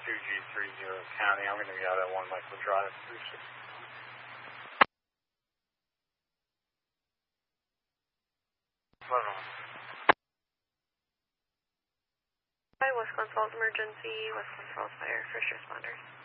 2G30 County. I'm going to be out at 1 Michael Drive, 36. Hi, Wisconsin Falls Emergency, Wisconsin Falls Fire, first responders.